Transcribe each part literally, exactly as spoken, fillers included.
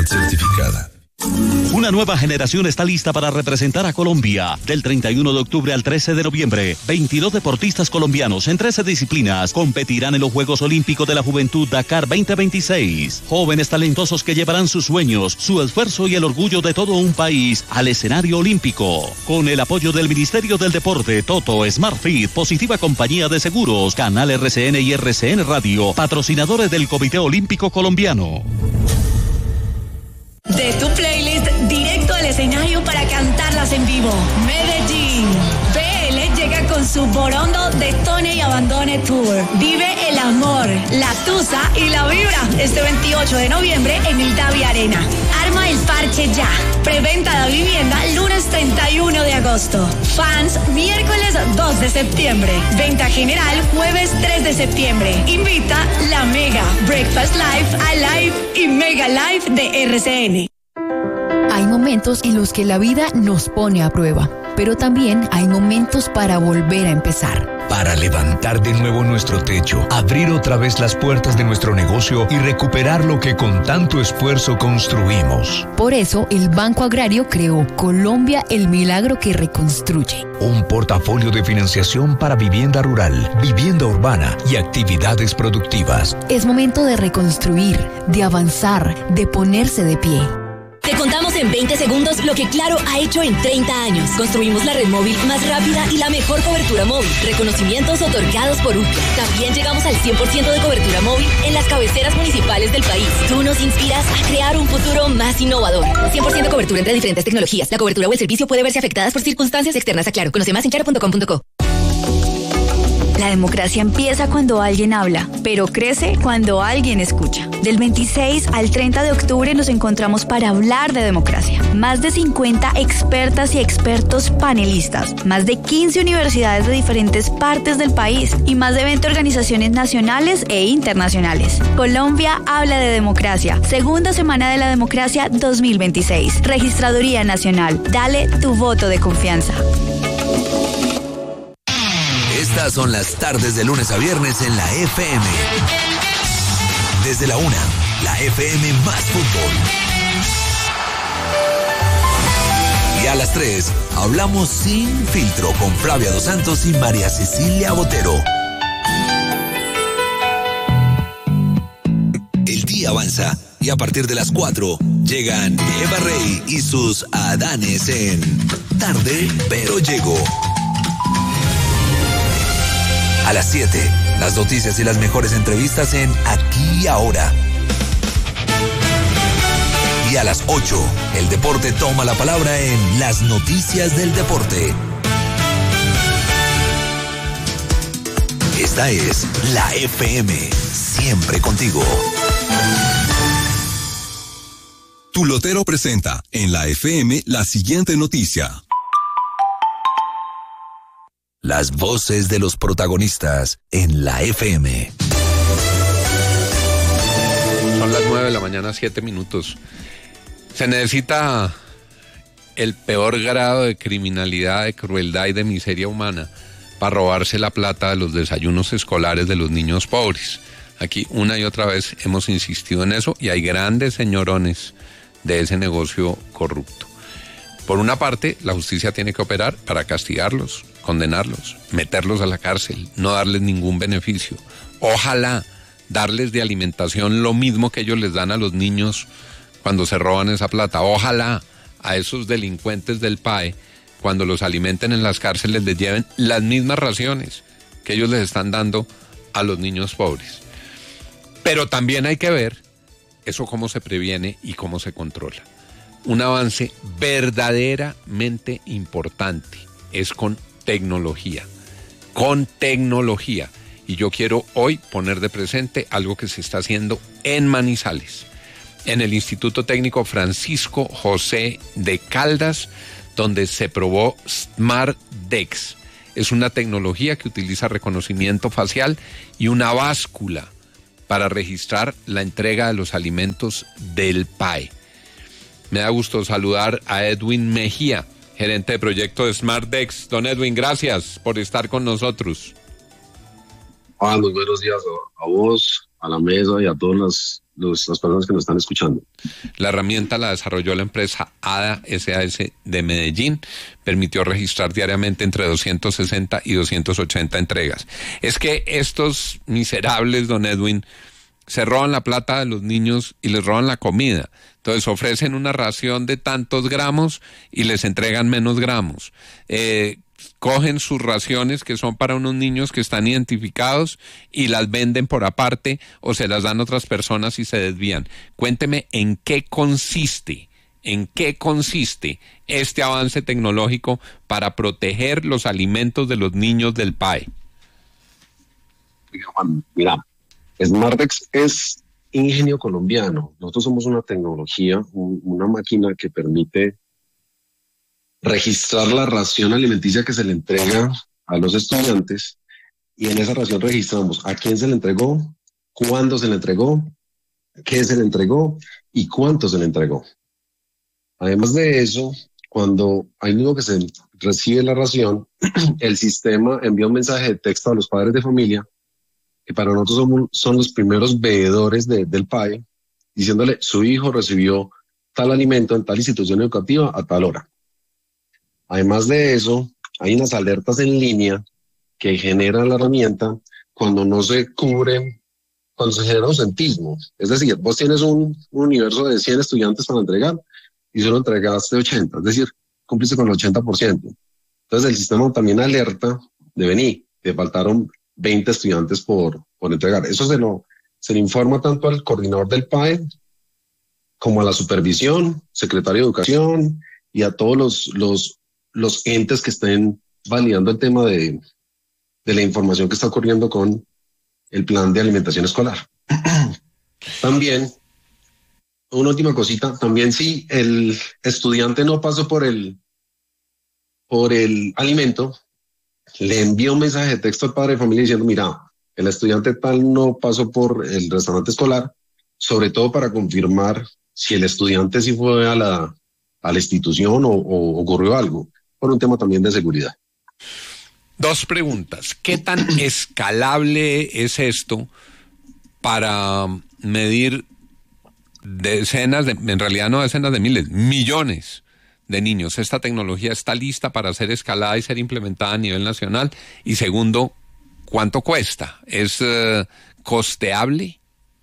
certificada. Una nueva generación está lista para representar a Colombia. Del treinta y uno de octubre al trece de noviembre, veintidós deportistas colombianos en trece disciplinas competirán en los Juegos Olímpicos de la Juventud Dakar veinte veintiséis. Jóvenes talentosos que llevarán sus sueños, su esfuerzo y el orgullo de todo un país al escenario olímpico. Con el apoyo del Ministerio del Deporte, Toto, SmartFit, Positiva Compañía de Seguros, Canal R C N y R C N Radio, patrocinadores del Comité Olímpico Colombiano. De tu playlist directo al escenario para cantarlas en vivo. Medellín. B L llega con su Borondo Detone y Abandone Tour. Vive el amor, la tusa y la vibra este veintiocho de noviembre en el Davi Arena. Arma el parche ya. Preventa de vivienda lunes treinta y uno de agosto. Fans miércoles dos de septiembre. Venta general jueves tres de septiembre. Invita La Mega, Breakfast Live, Alive y Mega Live de R C N. Hay momentos en los que la vida nos pone a prueba, pero también hay momentos para volver a empezar. Para levantar de nuevo nuestro techo, abrir otra vez las puertas de nuestro negocio y recuperar lo que con tanto esfuerzo construimos. Por eso, el Banco Agrario creó Colombia, el milagro que reconstruye. Un portafolio de financiación para vivienda rural, vivienda urbana y actividades productivas. Es momento de reconstruir, de avanzar, de ponerse de pie. Te contamos en veinte segundos lo que Claro ha hecho en treinta años. Construimos la red móvil más rápida y la mejor cobertura móvil. Reconocimientos otorgados por U C L A. También llegamos al cien por ciento de cobertura móvil en las cabeceras municipales del país. Tú nos inspiras a crear un futuro más innovador. cien por ciento cobertura entre diferentes tecnologías. La cobertura o el servicio puede verse afectadas por circunstancias externas a Claro. Conoce más en claro punto com punto co. La democracia empieza cuando alguien habla, pero crece cuando alguien escucha. Del veintiséis al treinta de octubre nos encontramos para hablar de democracia. Más de cincuenta expertas y expertos panelistas, más de quince universidades de diferentes partes del país y más de veinte organizaciones nacionales e internacionales. Colombia habla de democracia. Segunda semana de la democracia dos mil veintiséis. Registraduría Nacional. Dale tu voto de confianza. Estas son las tardes de lunes a viernes en la F M. Desde la una, la F M más fútbol. Y a las tres, hablamos sin filtro con Flavia Dos Santos y María Cecilia Botero. El día avanza y a partir de las cuatro llegan Eva Rey y sus Adanes en Tarde pero Llego. A las siete, las noticias y las mejores entrevistas en Aquí y Ahora. Y a las ocho, el deporte toma la palabra en Las Noticias del Deporte. Esta es la F M, siempre contigo. Tu Lotero presenta en la F M la siguiente noticia. Las voces de los protagonistas en la F M. Son las nueve de la mañana, siete minutos. Se necesita el peor grado de criminalidad, de crueldad y de miseria humana para robarse la plata de los desayunos escolares de los niños pobres. Aquí una y otra vez hemos insistido en eso y hay grandes señorones de ese negocio corrupto. Por una parte, la justicia tiene que operar para castigarlos, condenarlos, meterlos a la cárcel, no darles ningún beneficio. Ojalá darles de alimentación lo mismo que ellos les dan a los niños cuando se roban esa plata. Ojalá a esos delincuentes del P A E, cuando los alimenten en las cárceles, les lleven las mismas raciones que ellos les están dando a los niños pobres. Pero también hay que ver eso cómo se previene y cómo se controla. Un avance verdaderamente importante es con tecnología, con tecnología. Y yo quiero hoy poner de presente algo que se está haciendo en Manizales, en el Instituto Técnico Francisco José de Caldas, donde se probó SmartDex. Es una tecnología que utiliza reconocimiento facial y una báscula para registrar la entrega de los alimentos del P A E. Me da gusto saludar a Edwin Mejía, gerente de proyecto de SmartDex. Don Edwin, gracias por estar con nosotros. Ah, muy buenos días a, a vos, a la mesa y a todos los, los, las personas que nos están escuchando. La herramienta la desarrolló la empresa A D A S A S de Medellín, permitió registrar diariamente entre doscientos sesenta y doscientos ochenta entregas. Es que estos miserables, don Edwin, se roban la plata de los niños y les roban la comida. Entonces ofrecen una ración de tantos gramos y les entregan menos gramos. Eh, cogen sus raciones que son para unos niños que están identificados y las venden por aparte o se las dan a otras personas y se desvían. Cuénteme en qué consiste, en qué consiste este avance tecnológico para proteger los alimentos de los niños del P A E. Juan, mira, Smartex es ingenio colombiano. Nosotros somos una tecnología, un, una máquina que permite registrar la ración alimenticia que se le entrega a los estudiantes y en esa ración registramos a quién se le entregó, cuándo se le entregó, qué se le entregó y cuánto se le entregó. Además de eso, cuando hay niño que se recibe la ración, el sistema envía un mensaje de texto a los padres de familia que para nosotros son, son los primeros veedores de, del P A E, diciéndole su hijo recibió tal alimento en tal institución educativa a tal hora. Además de eso, hay unas alertas en línea que genera la herramienta cuando no se cubre, cuando se genera ausentismo. Es decir, vos tienes un, un universo de cien estudiantes para entregar y solo entregaste ochenta, es decir, cumpliste con el ochenta por ciento. Entonces el sistema también alerta de venir, te faltaron veinte estudiantes por, por entregar. Eso se lo, se le informa tanto al coordinador del P A E como a la supervisión, secretario de Educación y a todos los, los, los entes que estén validando el tema de, de la información que está ocurriendo con el plan de alimentación escolar. También, una última cosita, también si el estudiante no pasó por el, por el alimento, le envía un mensaje de texto al padre de familia diciendo, mira, el estudiante tal no pasó por el restaurante escolar, sobre todo para confirmar si el estudiante sí fue a la, a la institución o, o ocurrió algo, por un tema también de seguridad. Dos preguntas. ¿Qué tan escalable es esto para medir decenas, de, en realidad no decenas de miles, millones de niños? ¿Esta tecnología está lista para ser escalada y ser implementada a nivel nacional? Y segundo, ¿cuánto cuesta? ¿Es uh, costeable?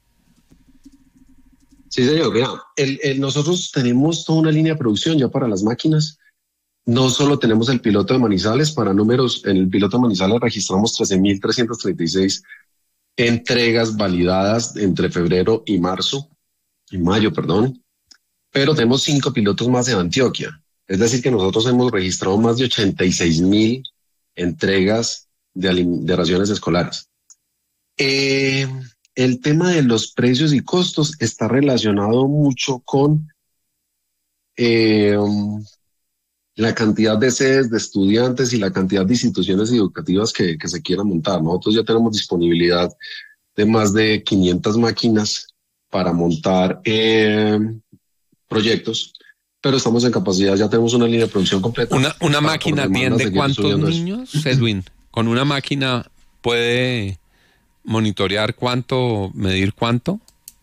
Sí, señor. Mira, el, el, nosotros tenemos toda una línea de producción ya para las máquinas. No solo tenemos el piloto de Manizales, para números, en el piloto de Manizales registramos trece mil trescientas treinta y seis entregas validadas entre febrero y marzo, y mayo, perdón. Pero tenemos cinco pilotos más en Antioquia. Es decir, que nosotros hemos registrado más de ochenta y seis mil entregas de, de raciones escolares. Eh, el tema de los precios y costos está relacionado mucho con eh, la cantidad de sedes de estudiantes y la cantidad de instituciones educativas que, que se quieran montar. Nosotros ya tenemos disponibilidad de más de quinientas máquinas para montar eh, proyectos, pero estamos en capacidad, ya tenemos una línea de producción completa. ¿Una, una máquina atiende cuántos niños, eso. Edwin? ¿Con una máquina puede monitorear cuánto, medir cuánto?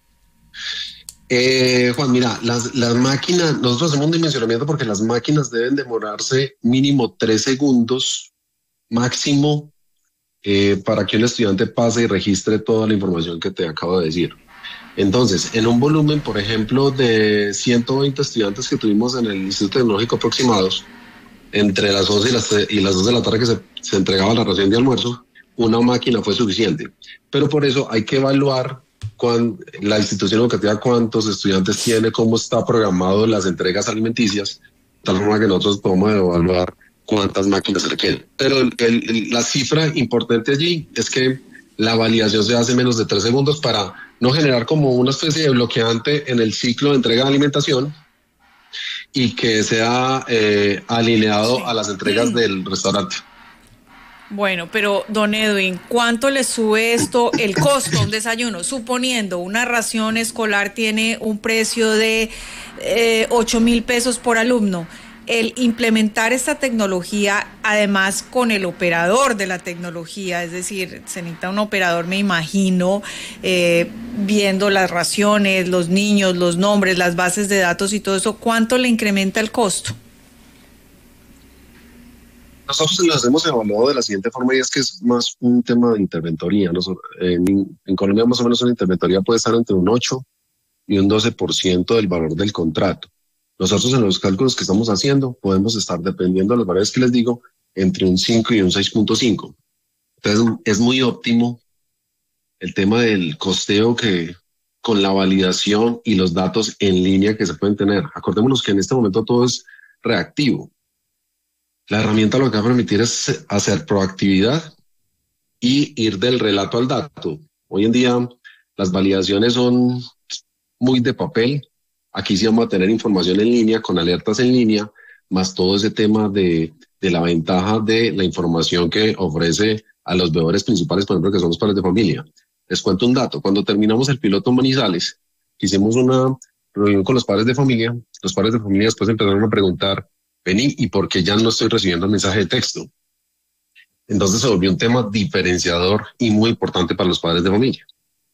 Eh, Juan, mira, las, las máquinas, nosotros hacemos un dimensionamiento porque las máquinas deben demorarse mínimo tres segundos máximo eh, para que un estudiante pase y registre toda la información que te acabo de decir. Entonces, en un volumen, por ejemplo, de ciento veinte estudiantes que tuvimos en el Instituto Tecnológico aproximados, entre las once y las, y las dos de la tarde que se, se entregaba la ración de almuerzo, una máquina fue suficiente. Pero por eso hay que evaluar cuán, la institución educativa cuántos estudiantes tiene, cómo está programado las entregas alimenticias, de tal forma que nosotros podamos evaluar cuántas máquinas se requieren. Pero el, el, la cifra importante allí es que la validación se hace en menos de tres segundos para no generar como una especie de bloqueante en el ciclo de entrega de alimentación y que sea eh, alineado sí. a las entregas mm. del restaurante. Bueno, pero don Edwin, ¿cuánto le sube esto el costo a un desayuno? Suponiendo una ración escolar tiene un precio de eh, ocho mil pesos por alumno. el implementar esta tecnología, además con el operador de la tecnología, es decir, se necesita un operador, me imagino, eh, viendo las raciones, los niños, los nombres, las bases de datos y todo eso, ¿cuánto le incrementa el costo? Nosotros los hemos evaluado de la siguiente forma, y es que es más un tema de interventoría. Nosotros, en, en Colombia más o menos una interventoría puede estar entre un ocho y un doce por ciento del valor del contrato. Nosotros en los cálculos que estamos haciendo podemos estar, dependiendo de los valores que les digo, entre un cinco y un seis punto cinco. Entonces es muy óptimo el tema del costeo que con la validación y los datos en línea que se pueden tener. Acordémonos que en este momento todo es reactivo. La herramienta lo que va a permitir es hacer proactividad y ir del relato al dato. Hoy en día las validaciones son muy de papel. Aquí sí vamos a tener información en línea, con alertas en línea, más todo ese tema de, de la ventaja de la información que ofrece a los veedores principales, por ejemplo, que son los padres de familia. Les cuento un dato. Cuando terminamos el piloto en Manizales, hicimos una reunión con los padres de familia. Los padres de familia después empezaron a preguntar, vení, ¿y por qué ya no estoy recibiendo el mensaje de texto? Entonces se volvió un tema diferenciador y muy importante para los padres de familia.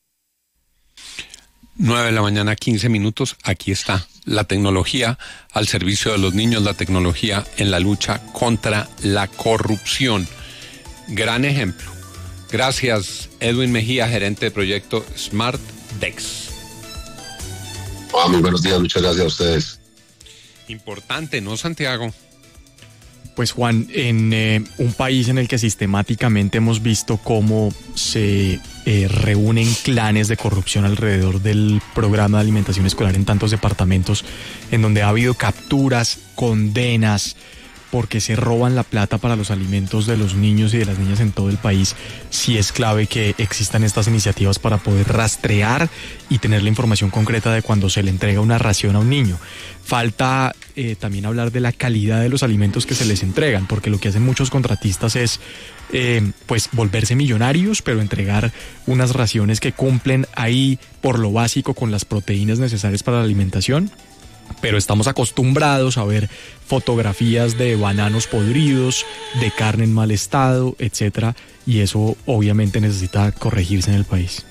nueve de la mañana, quince minutos. Aquí está la tecnología al servicio de los niños, la tecnología en la lucha contra la corrupción. Gran ejemplo. Gracias, Edwin Mejía, gerente de proyecto Smart Dex. Ah, muy buenos días, muchas gracias a ustedes. Importante, ¿no, Santiago? Pues Juan, en eh, un país en el que sistemáticamente hemos visto cómo se eh, reúnen clanes de corrupción alrededor del programa de alimentación escolar en tantos departamentos, en donde ha habido capturas, condenas, porque se roban la plata para los alimentos de los niños y de las niñas en todo el país, sí es clave que existan estas iniciativas para poder rastrear y tener la información concreta de cuando se le entrega una ración a un niño. Falta eh, también hablar de la calidad de los alimentos que se les entregan, porque lo que hacen muchos contratistas es eh, pues volverse millonarios, pero entregar unas raciones que cumplen ahí por lo básico con las proteínas necesarias para la alimentación. Pero estamos acostumbrados a ver fotografías de bananos podridos, de carne en mal estado, etcétera, y eso obviamente necesita corregirse en el país.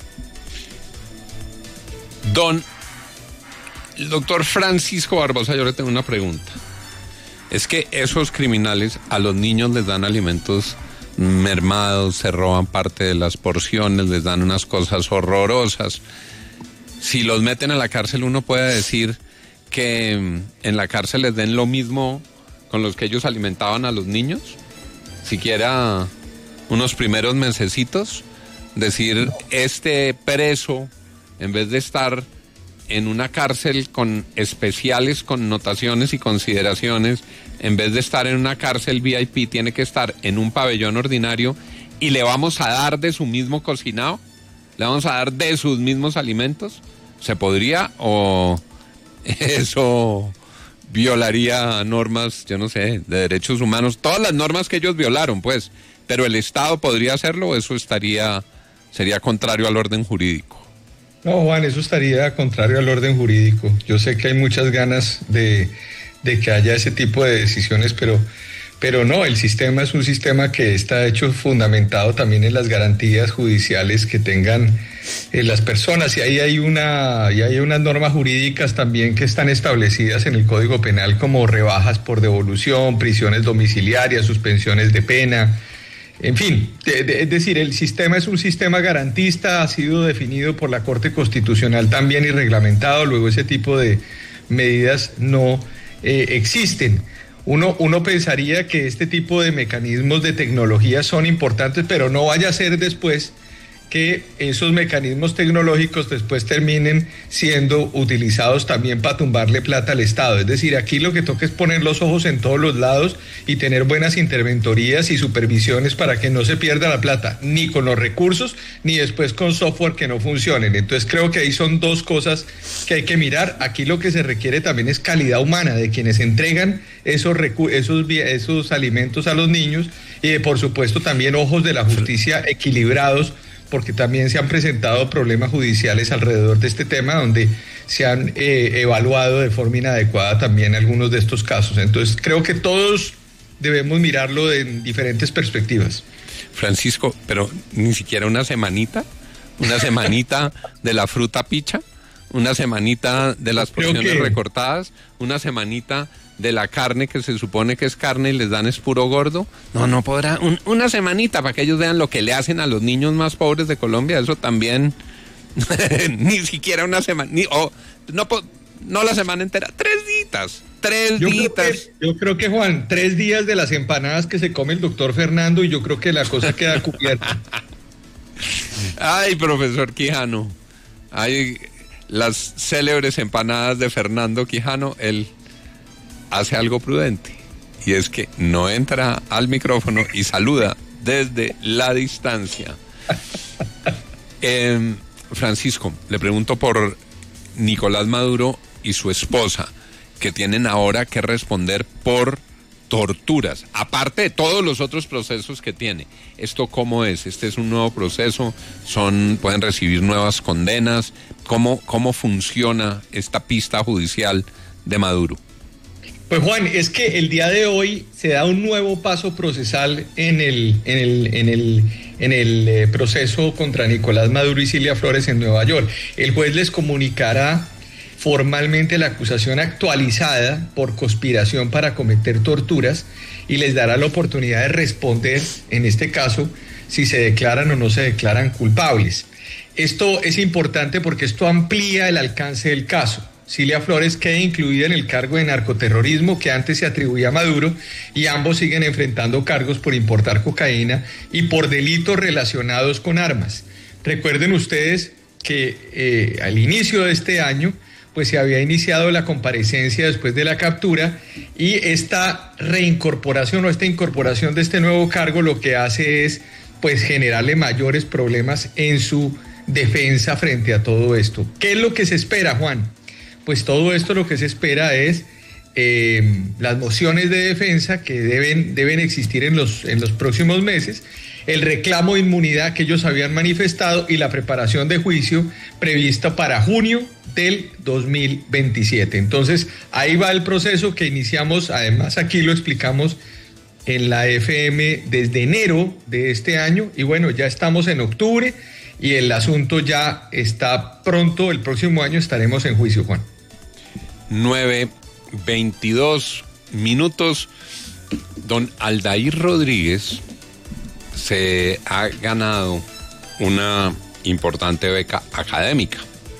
Don el doctor Francisco Barbosa, yo le tengo una pregunta. Es que esos criminales a los niños les dan alimentos mermados, se roban parte de las porciones, les dan unas cosas horrorosas. Si los meten a la cárcel, uno puede decir que en la cárcel les den lo mismo con los que ellos alimentaban a los niños, siquiera unos primeros mesecitos, decir, este preso, en vez de estar en una cárcel con especiales connotaciones y consideraciones, en vez de estar en una cárcel V I P, tiene que estar en un pabellón ordinario y le vamos a dar de su mismo cocinado, le vamos a dar de sus mismos alimentos. ¿Se podría o eso violaría normas, yo no sé, de derechos humanos? Todas las normas que ellos violaron, pues, pero el Estado podría hacerlo, o eso estaría, sería contrario al orden jurídico. No, Juan, eso estaría contrario al orden jurídico. Yo sé que hay muchas ganas de, de que haya ese tipo de decisiones, pero, pero no, el sistema es un sistema que está hecho fundamentado también en las garantías judiciales que tengan eh, las personas, y ahí hay una, y hay unas normas jurídicas también que están establecidas en el Código Penal, como rebajas por devolución, prisiones domiciliarias, suspensiones de pena. En fin, de, de, es decir, el sistema es un sistema garantista, ha sido definido por la Corte Constitucional también y reglamentado, luego ese tipo de medidas no eh, existen. Uno, uno pensaría que este tipo de mecanismos de tecnología son importantes, pero no vaya a ser después que esos mecanismos tecnológicos después terminen siendo utilizados también para tumbarle plata al Estado. Es decir, aquí lo que toca es poner los ojos en todos los lados y tener buenas interventorías y supervisiones para que no se pierda la plata, ni con los recursos, ni después con software que no funcionen. Entonces creo que ahí son dos cosas que hay que mirar. Aquí lo que se requiere también es calidad humana de quienes entregan esos, recu- esos, esos alimentos a los niños, y por supuesto también ojos de la justicia equilibrados porque también se han presentado problemas judiciales alrededor de este tema, donde se han eh, evaluado de forma inadecuada también algunos de estos casos. Entonces creo que todos debemos mirarlo en diferentes perspectivas. Francisco, pero ni siquiera una semanita, una semanita de la fruta picha, una semanita de las porciones que... recortadas, una semanita de la carne que se supone que es carne y les dan es puro gordo. No, no podrá, un, una semanita para que ellos vean lo que le hacen a los niños más pobres de Colombia, eso también, ni siquiera una semana, ni, oh, no, no la semana entera, tres días, tres yo días. Creo que, yo creo que, Juan, tres días de las empanadas que se come el doctor Fernando y yo creo que la cosa queda cubierta. Ay, profesor Quijano, ay, las célebres empanadas de Fernando Quijano, él hace algo prudente, y es que no entra al micrófono y saluda desde la distancia. Eh, Francisco, le pregunto por Nicolás Maduro y su esposa, que tienen ahora que responder por torturas, aparte de todos los otros procesos que tiene. ¿Esto cómo es? ¿Este es un nuevo proceso? ¿Son, pueden recibir nuevas condenas? ¿Cómo, cómo funciona esta pista judicial de Maduro? Pues Juan, es que el día de hoy se da un nuevo paso procesal en el, en el, en el, en el eh, proceso contra Nicolás Maduro y Cilia Flores en Nueva York. El juez les comunicará formalmente la acusación actualizada por conspiración para cometer torturas y les dará la oportunidad de responder, en este caso, si se declaran o no se declaran culpables. Esto es importante porque esto amplía el alcance del caso. Cilia Flores queda incluida en el cargo de narcoterrorismo que antes se atribuía a Maduro y ambos siguen enfrentando cargos por importar cocaína y por delitos relacionados con armas. Recuerden ustedes que eh, al inicio de este año pues se había iniciado la comparecencia después de la captura y esta reincorporación o esta incorporación de este nuevo cargo lo que hace es pues generarle mayores problemas en su defensa frente a todo esto. ¿Qué es lo que se espera, Juan? Pues todo esto lo que se espera es eh, las mociones de defensa que deben, deben existir en los, en los próximos meses, el reclamo de inmunidad que ellos habían manifestado y la preparación de juicio prevista para junio del dos mil veintisiete. Entonces, ahí va el proceso que iniciamos, además aquí lo explicamos en la F M desde enero de este año y bueno, ya estamos en octubre y el asunto ya está pronto, el próximo año estaremos en juicio, Juan. nueve veintidós minutos. Don Aldair Rodríguez se ha ganado una importante beca académica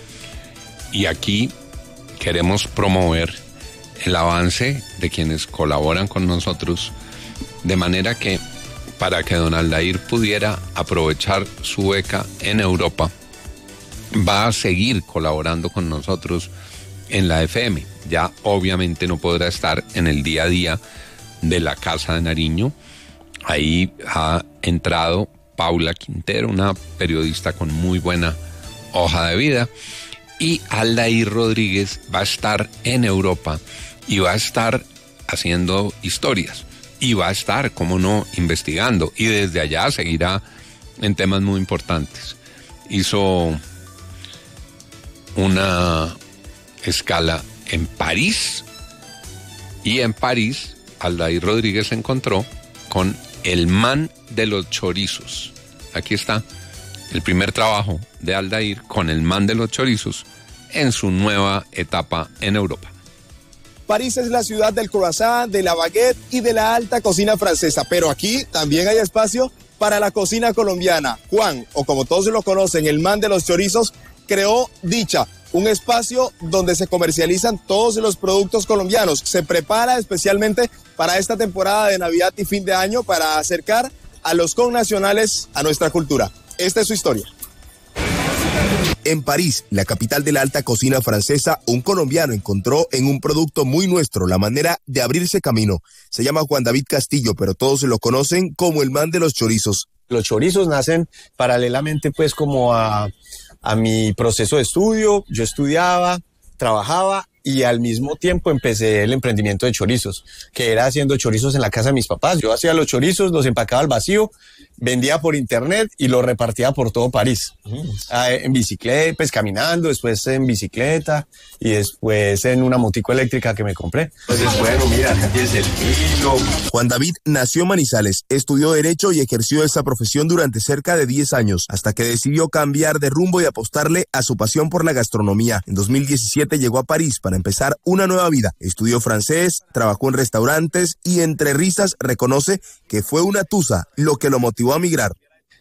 y aquí queremos promover el avance de quienes colaboran con nosotros de manera que para que don Aldair pudiera aprovechar su beca en Europa va a seguir colaborando con nosotros en la F M. Ya obviamente no podrá estar en el día a día de la Casa de Nariño. Ahí ha entrado Paula Quintero, una periodista con muy buena hoja de vida, y Aldair Rodríguez va a estar en Europa y va a estar haciendo historias y va a estar, como no, investigando y desde allá seguirá en temas muy importantes. Hizo una escala en París y en París Aldair Rodríguez se encontró con el man de los chorizos. Aquí está el primer trabajo de Aldair con el man de los chorizos en su nueva etapa en Europa. París es la ciudad del croissant, de la baguette y de la alta cocina francesa, pero aquí también hay espacio para la cocina colombiana. Juan, o como todos lo conocen, el man de los chorizos, creó Dicha, un espacio donde se comercializan todos los productos colombianos. Se prepara especialmente para esta temporada de Navidad y fin de año para acercar a los connacionales a nuestra cultura. Esta es su historia. En París, la capital de la alta cocina francesa, un colombiano encontró en un producto muy nuestro la manera de abrirse camino. Se llama Juan David Castillo, pero todos lo conocen como el man de los chorizos. Los chorizos nacen paralelamente pues como a, a mi proceso de estudio. Yo estudiaba, trabajaba y y al mismo tiempo empecé el emprendimiento de chorizos, que era haciendo chorizos en la casa de mis papás. Yo hacía los chorizos, los empacaba al vacío, vendía por internet y los repartía por todo París. Mm. Ah, en bicicleta, pues caminando, después en bicicleta y después en una motico eléctrica que me compré. Entonces, bueno, mira, acá tienes el hilo. Juan David nació en Manizales, estudió Derecho y ejerció esa profesión durante cerca de diez años, hasta que decidió cambiar de rumbo y apostarle a su pasión por la gastronomía. En dos mil diecisiete llegó a París para empezar una nueva vida. Estudió francés, trabajó en restaurantes y entre risas reconoce que fue una tusa lo que lo motivó a migrar.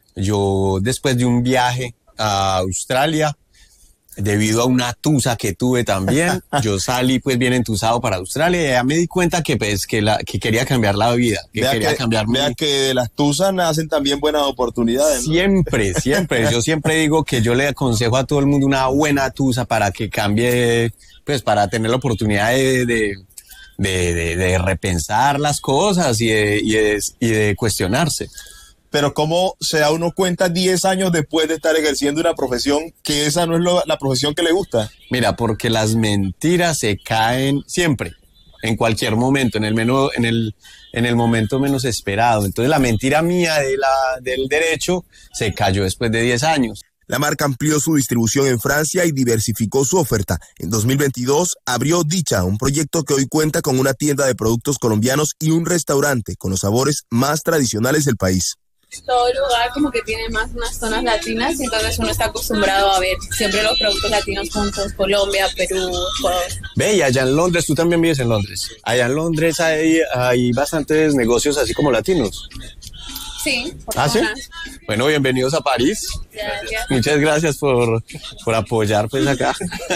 Yo, después de un viaje a Australia, debido a una tusa que tuve también, yo salí pues bien entusado para Australia y ya me di cuenta que pues que, la, que quería cambiar la vida, que vea quería que, cambiar vea mi... que de las tusas nacen también buenas oportunidades, ¿no? Siempre, siempre, yo siempre digo que yo le aconsejo a todo el mundo una buena tusa para que cambie, pues para tener la oportunidad de... de De, de, de repensar las cosas y de, y, de, y de cuestionarse. Pero ¿cómo se da uno cuenta diez años después de estar ejerciendo una profesión que esa no es lo, la profesión que le gusta? Mira, porque las mentiras se caen siempre, en cualquier momento, en el, menos, en el, en el momento menos esperado. Entonces la mentira mía de la, del derecho se cayó después de diez años. La marca amplió su distribución en Francia y diversificó su oferta. En dos mil veintidós abrió Dicha, un proyecto que hoy cuenta con una tienda de productos colombianos y un restaurante con los sabores más tradicionales del país. Todo lugar como que tiene más unas zonas latinas y entonces uno está acostumbrado a ver siempre los productos latinos juntos, Colombia, Perú, Ecuador. Ve, y allá en Londres, tú también vives en Londres. Allá en Londres hay, hay bastantes negocios así como latinos. Sí. ¿Ah, sí? Bueno, bienvenidos a París. Gracias. Muchas gracias por, por apoyar pues acá.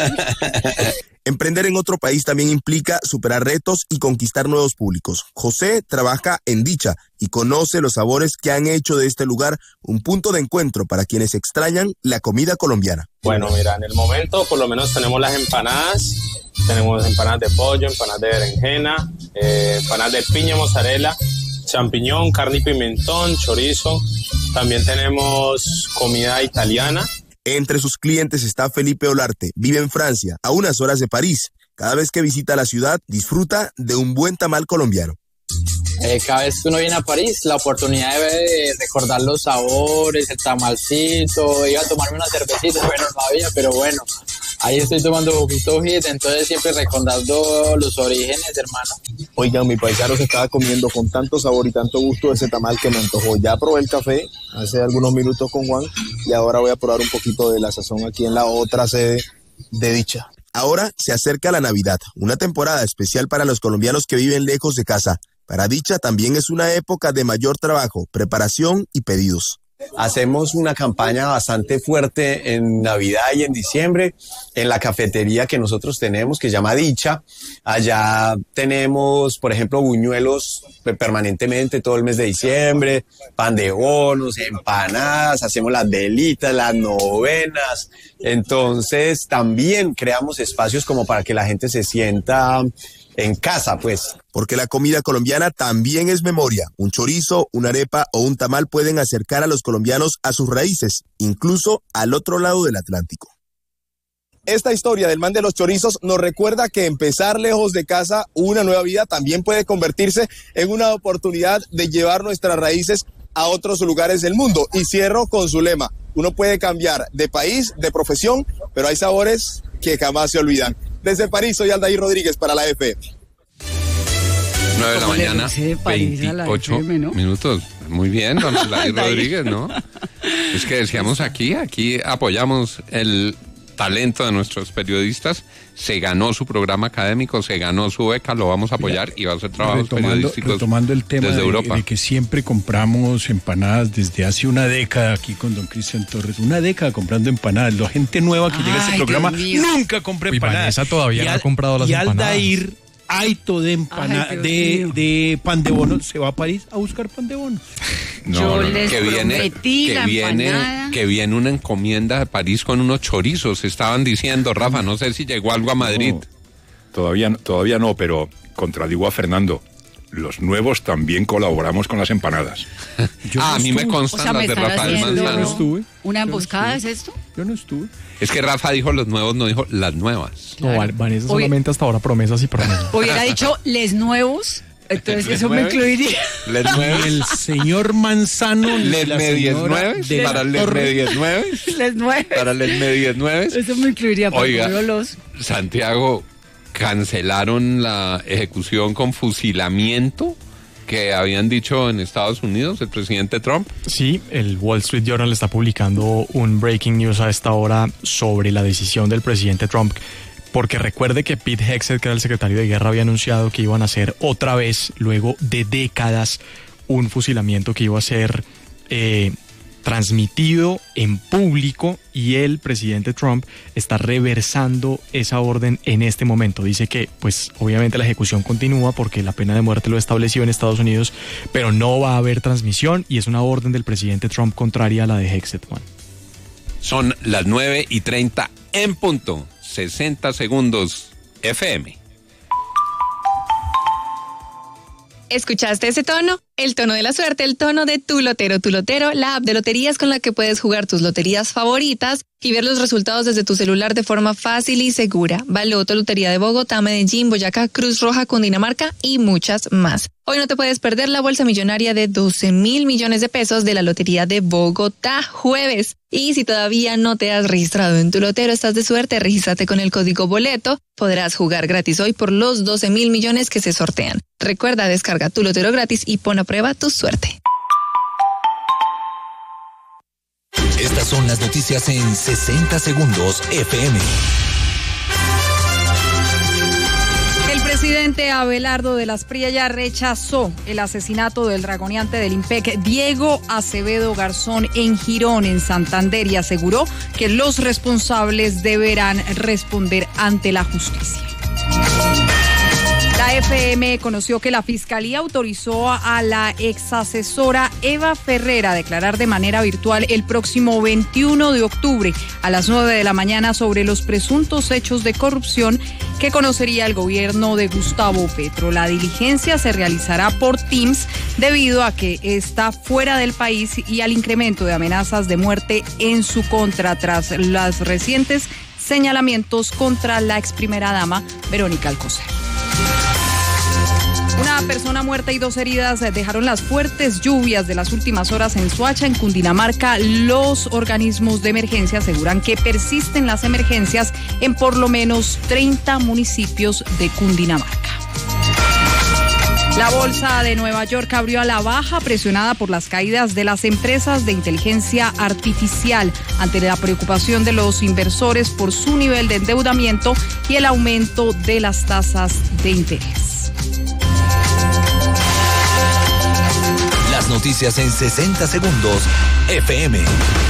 Emprender en otro país también implica superar retos y conquistar nuevos públicos. José trabaja en Dicha y conoce los sabores que han hecho de este lugar un punto de encuentro para quienes extrañan la comida colombiana. Bueno, mira, en el momento por lo menos tenemos las empanadas, tenemos empanadas de pollo, empanadas de berenjena, eh, empanadas de piña, mozzarella, champiñón, carne y pimentón, chorizo. También tenemos comida italiana. Entre sus clientes está Felipe Olarte, vive en Francia, a unas horas de París. Cada vez que visita la ciudad, disfruta de un buen tamal colombiano. Eh, cada vez que uno viene a París, la oportunidad de recordar los sabores, el tamalcito, iba a tomarme una cervecita, bueno, no había, pero bueno, ahí estoy tomando poquito hit, entonces siempre recordando los orígenes, hermano. Oigan, mi paisano se estaba comiendo con tanto sabor y tanto gusto ese tamal que me antojó. Ya probé el café hace algunos minutos con Juan y ahora voy a probar un poquito de la sazón aquí en la otra sede de Dicha. Ahora se acerca la Navidad, una temporada especial para los colombianos que viven lejos de casa. Para Dicha también es una época de mayor trabajo, preparación y pedidos. Hacemos una campaña bastante fuerte en Navidad y en diciembre en la cafetería que nosotros tenemos, que se llama Dicha. Allá tenemos, por ejemplo, buñuelos permanentemente todo el mes de diciembre, pan de bonos, empanadas, hacemos las velitas, las novenas. Entonces también creamos espacios como para que la gente se sienta en casa, pues. Porque la comida colombiana también es memoria. Un chorizo, una arepa o un tamal pueden acercar a los colombianos a sus raíces, incluso al otro lado del Atlántico. Esta historia del man de los chorizos nos recuerda que empezar lejos de casa, una nueva vida, también puede convertirse en una oportunidad de llevar nuestras raíces a otros lugares del mundo. Y cierro con su lema: uno puede cambiar de país, de profesión, pero hay sabores que jamás se olvidan. Desde París, soy Aldair Rodríguez para la F M. nueve de la mañana, veintiocho minutos. Muy bien, don Aldair Rodríguez, ¿no? Es que decíamos aquí, aquí apoyamos el talento de nuestros periodistas. Se ganó su programa académico, se ganó su beca, lo vamos a apoyar y va a hacer trabajos retomando, periodísticos retomando el tema desde de, Europa. de que siempre compramos empanadas desde hace una década aquí con don Cristian Torres, una década comprando empanadas. La gente nueva que Ay, llega a este programa nunca compra empanadas. Vanessa todavía y no al, ha comprado las y empanadas. Y Aldair, Aito de empanadas, de, de pan de bono, se va a París a buscar pan de bono. No, Yo no, no, les que viene, prometí que la viene, empanada. que viene una encomienda de París con unos chorizos, estaban diciendo, Rafa, no sé si llegó algo a Madrid. No, todavía, todavía no, pero contradigo a Fernando. los nuevos también colaboramos con las empanadas. Ah, a mí me constan O sea, las me de están Rafael haciendo- Manzano. Yo no estuve. ¿Una emboscada es esto? Yo no estuve. Es que Rafa dijo los nuevos, no dijo las nuevas. No, Van- Vanessa Oye. solamente hasta ahora promesas y promesas. Hubiera dicho les nuevos, entonces ¿Les eso me nueve? incluiría. Les Y nueve. el señor Manzano, Les la me diez señora nueve. de la Para les Torre. me diez nueve. Les nueve. Para les me diez nueve. Eso me incluiría, pero Oiga. no veo los. Santiago, cancelaron la ejecución con fusilamiento que habían dicho en Estados Unidos el presidente Trump. Sí, el Wall Street Journal está publicando un breaking news a esta hora sobre la decisión del presidente Trump, porque recuerde que Pete Hegseth, que era el secretario de guerra, había anunciado que iban a hacer otra vez, luego de décadas, un fusilamiento que iba a ser eh, transmitido en público, y el presidente Trump está reversando esa orden en este momento. Dice que, pues, obviamente la ejecución continúa porque la pena de muerte lo estableció en Estados Unidos, pero no va a haber transmisión, y es una orden del presidente Trump contraria a la de Hegseth, Juan. Son las nueve y treinta en punto. sesenta segundos F M. ¿Escuchaste ese tono? El tono de la suerte, el tono de Tu Lotero. Tu Lotero, la app de loterías con la que puedes jugar tus loterías favoritas y ver los resultados desde tu celular de forma fácil y segura. Baloto, Lotería de Bogotá, Medellín, Boyacá, Cruz Roja, Cundinamarca y muchas más. Hoy no te puedes perder la bolsa millonaria de doce mil millones de pesos de la Lotería de Bogotá, jueves. Y si todavía no te has registrado en Tu Lotero, estás de suerte, regístrate con el código boleto. Podrás jugar gratis hoy por los doce mil millones que se sortean. Recuerda, descarga Tu Lotero gratis y pon a prueba tu suerte. Estas son las noticias en sesenta segundos F M. El presidente Abelardo de las Priella rechazó el asesinato del dragoneante del IMPEC Diego Acevedo Garzón en Girón, en Santander, y aseguró que los responsables deberán responder ante la justicia. La F M conoció que la Fiscalía autorizó a la exasesora Eva Ferrera a declarar de manera virtual el próximo veintiuno de octubre a las nueve de la mañana sobre los presuntos hechos de corrupción que conocería el gobierno de Gustavo Petro. La diligencia se realizará por Teams debido a que está fuera del país y al incremento de amenazas de muerte en su contra tras los recientes señalamientos contra la ex primera dama Verónica Alcocer. Una persona muerta y dos heridas dejaron las fuertes lluvias de las últimas horas en Soacha, en Cundinamarca. Los organismos de emergencia aseguran que persisten las emergencias en por lo menos treinta municipios de Cundinamarca. La bolsa de Nueva York abrió a la baja, presionada por las caídas de las empresas de inteligencia artificial, ante la preocupación de los inversores por su nivel de endeudamiento y el aumento de las tasas de interés. Las noticias en sesenta segundos F M.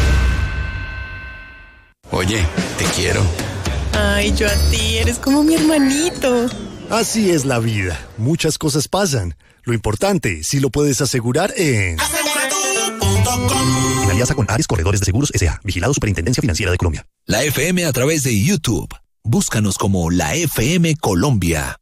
Oye, te quiero. Ay, yo a ti, eres como mi hermanito. Así es la vida. Muchas cosas pasan. Lo importante, si lo puedes asegurar en... En alianza con Ares Corredores de Seguros S A. Vigilado Superintendencia Financiera de Colombia. La F M a través de YouTube. Búscanos como la F M Colombia.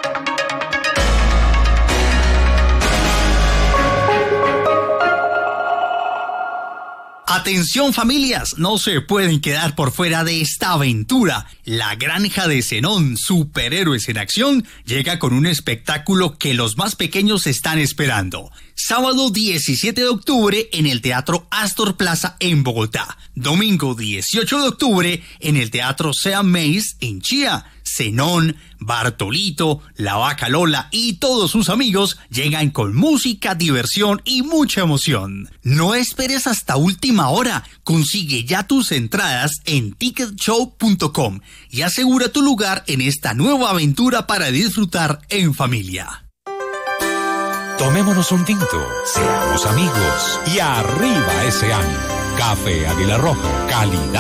Atención familias, no se pueden quedar por fuera de esta aventura. La Granja de Zenón, superhéroes en acción, llega con un espectáculo que los más pequeños están esperando. Sábado diecisiete de octubre en el Teatro Astor Plaza en Bogotá. Domingo dieciocho de octubre en el Teatro Sea Mays en Chía. Zenón, Bartolito, La Vaca Lola y todos sus amigos llegan con música, diversión y mucha emoción. No esperes hasta última hora. Consigue ya tus entradas en ticket show punto com y asegura tu lugar en esta nueva aventura para disfrutar en familia. Tomémonos un tinto, seamos amigos y arriba ese ánimo. Café Águila Roja, calidad.